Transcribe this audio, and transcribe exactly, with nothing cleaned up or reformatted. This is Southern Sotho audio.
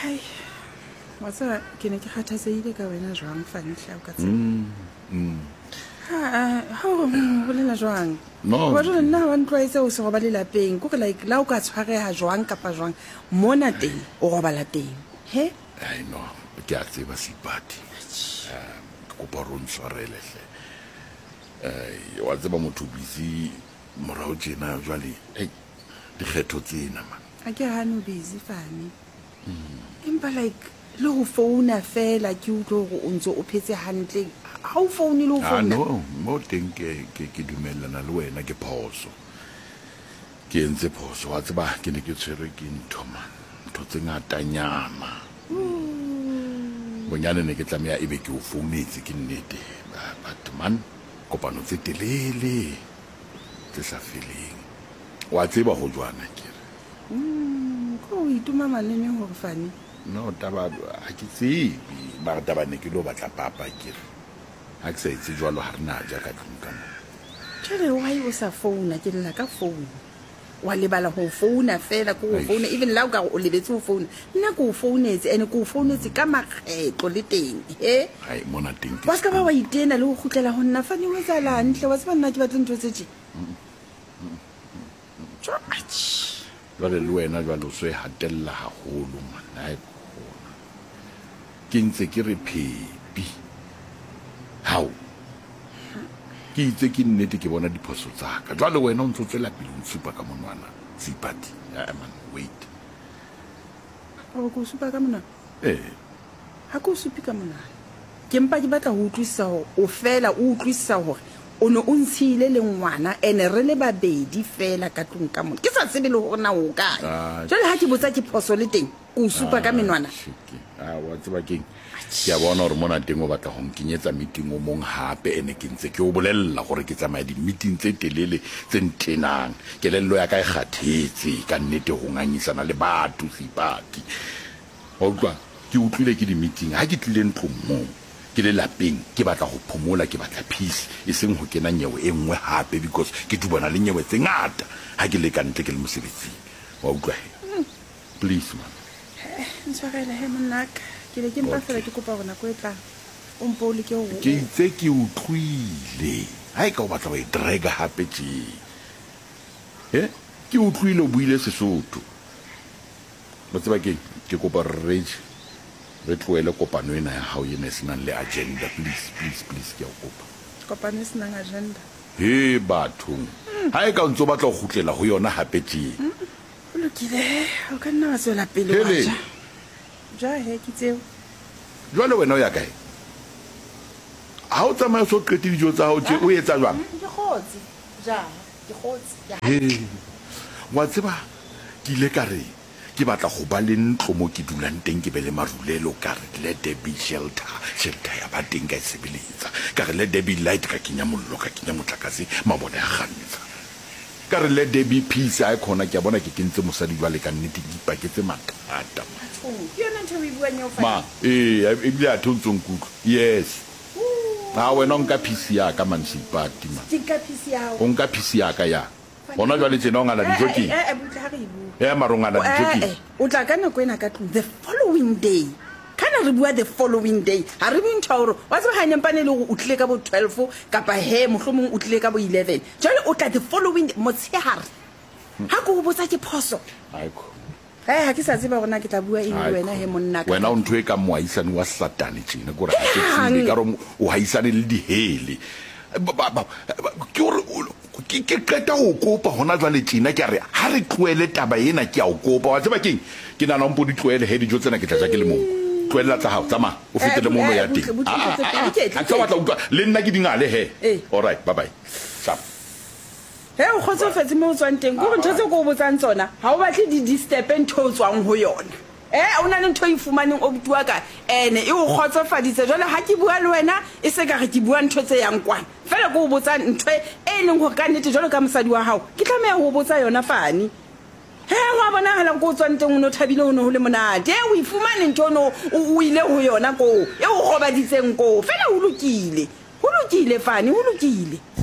Hai. Wa tseba ke ne ke kgathatseile ka wena jwang Fantle o ka tseba. Mm. Mm. Ha ha o bolela jwang? No. Wa jwale nna wa ntloetse o se go ba le lapeng. Go like la o ka tshwareha jwang kapa jwang mona teng o go ba la teng. He? Ai no, ke a tseba Seipati. Eh, go ba ron tshwarele hle. Eh, wa tseba motho busy morao tjena jwale. Hey, di kgetho tsena man. A ke hano busy fane. Empa like le ho founa fela ke utlwe go o ntse o phetse hantle. Ha o foune le ho Ah founa. no, mo teng ke ke ke dumellana le wena ke phoso. Ke entse phoso wa tseba ke ne ke tshwere ke ntho man. Ntho tse ngata nyama. Bonyane ne ke tlamea ebe ke o founetse ke nnete. But man, kopano tse telele tse sa feleng. Wa tseba go jwana ke. Mm, ko o ituma manene hore fane. No taba ha ke tsebe ba taba ne ke lo batla papa ke re. Ha ke sa itse jwalo ha rena ja ka tlung ka mo. Tjele why o sa founa ke lla ka phone. Wa lebala ho founa fela ko o founa even la o ka o lebetse ho founa. Nna ko o founetse ene ko o founetse ka makgetlo le teng. He? Ai mona teng. Wa ska ba wa itena le ho khutlela ho nna fane o etsa la ntle wa tseba nna ke batla ntho tse tje. Tjwa ach. Jwale le wena jwale o se hatella haholo man ai khona ke ntse ke re phepi hao ke itse ke nnete ke bona diphoso tsa ka jwale wena o ntse tsela pele o supa ka monwana Seipati ah man wait O go supa ka mona. eh Ha ko supi ka mona. Ke mpa ke batla ho utlwisa ho o fela o utlwisa hore o no o ntshile le ngwana ene re le babedi fela ka tlung ka mona ke sa tsebe le hore na o kae jwale ha ke botsa ke phoso le teng o supa ka menwana ah wa tseba keng ke a bona hore mona teng o batla ho nkinyetsa meeting o mong hape ene ke ntse ke o bolella gore ke tsamaya di meeting tse telele tse ntenang kelello ya ka e kgathetse ka nnete ho ngangisana le batho Seipati o utlwa ke utlwile ke di meeting ha ke tlile ntlong mo ke le lapeng ke batla go phomola ke batla peace e seng ho kena nyewe e nngwe hape because ke dubana le nyewe tse ngata ha ke le ka ntle ke le mosebetsing wa utlwa please man ntshwarele he monaka ke le ke mpa fela ke kopa rona ko etla o mpo le ke o ke itse ke utlwile ha e ka o batla wa e drag hape tje eh ke utlwile o buile Sesotho mo tseba ke ke kopa rage re tloele kopano ena ya hao ene senang le agenda please please please ke a o kopa kopano e senang agenda he bathong ha e ka ntse o batla go gutlela go yona hape tje o lokile o ka nna wa tswela pele wa ja ja he ke tseo jwale wena o ya kae ha o tsamaya so qete dijo tsa hao tje o etsa jwang ke khotsi ja ke khotsi ja he wa tseba ke ile ka re ke batla go ba le ntlo mo ke dulang teng ke be le marulelo ka re let there be shelter shelter ya ba teng ka sebeletsa ka re let there be light ka kenya mollo ka kenya motlakase mabone ya ganetsa ka re let there be peace a khona ke a bona ke kentse mosadi jwa le ka nnete ke ipaketse mathata yona ntho e bua nyo fa ma eh e bile a thontsong kutlo yes ha wena nka peace ya ka man Seipati ma ke ka peace ya o nka peace ya ka ya bona jwa le tsena o ngala dijo ke eh eh butla ga re bua e marongana dijo ke o tla kana ko ena ka tlung the following day kana re bua the following day ha re bue ntho hore wa tseba ha ne mpane le go o tlile ka bo twelve kapa he mohlomong o tlile ka bo eleven jale o tla the following motshehare ha go botsa ke phoso aiko eh ha ke sa tseba bona ke tla bua eng le wena he monna ka wena o ntwe ka moaisane wa Satane tsena gore ha ke tsile ka ro o haisane le dihele ke gore ke ke qeta ho kopa hona jwa le tsena ke re ha re tloele taba ena ke a o kopa wa tseba keng ke nana mpo di tloele he dijo tsena ke tla ja ke le mo tloela tsa hao tsama o fetele mo ya teng a tsa batla utlwa le nna ke dingale he all right bye bye sa he o khotso fetse mo tswang teng go ntse tse go botsang tsona ha o batle di disturb ntho tswang ho yona eh o na le ntho e fumaneng o butua ka ene e o khotsofaditse jole ha ke bua le wena e se ka re ke bua ntho tse yang kwana fela go botsa ntho e leng go ka nnete jole ka mosadi wa hao ke tlameya go botsa yona fane he wa bona hala go tswang teng o no thabile o no le monate o ifumane ntho no o ile ho yona ko e o gobaditseng ko fela o lokile ho lokile fane ho lokile